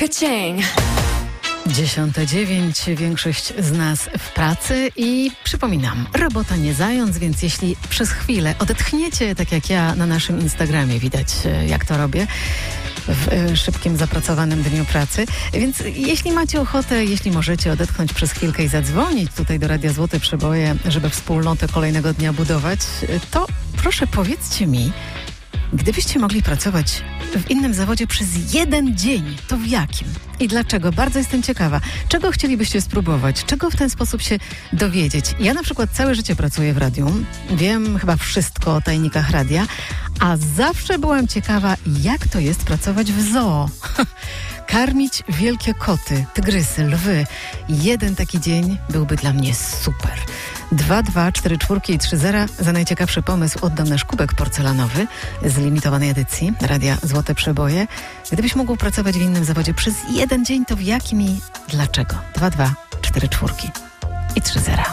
Ka-ching! 10:09, większość z nas w pracy i przypominam, robota nie zając, więc jeśli przez chwilę odetchniecie, tak jak ja na naszym Instagramie, widać jak to robię w szybkim, zapracowanym dniu pracy. Więc jeśli macie ochotę, jeśli możecie odetchnąć przez chwilkę i zadzwonić tutaj do Radia Złote Przeboje, żeby wspólnotę kolejnego dnia budować, to proszę powiedzcie mi, gdybyście mogli pracować w innym zawodzie przez jeden dzień, to w jakim? I dlaczego? Bardzo jestem ciekawa. Czego chcielibyście spróbować? Czego w ten sposób się dowiedzieć? Ja na przykład całe życie pracuję w radiu. Wiem chyba wszystko o tajnikach radia, a zawsze byłam ciekawa, jak to jest pracować w zoo. Karmić wielkie koty, tygrysy, lwy. Jeden taki dzień byłby dla mnie super. 224 i 30 za najciekawszy pomysł oddam nasz kubek porcelanowy z limitowanej edycji Radia Złote Przeboje. Gdybyś mógł pracować w innym zawodzie przez jeden dzień, to w jakim i dlaczego? 224 i 30.